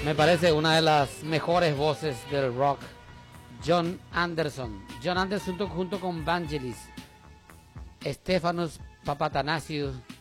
Me parece una de las mejores voces del rock. John Anderson. John Anderson junto con Vangelis, Stephanos Papatanasiou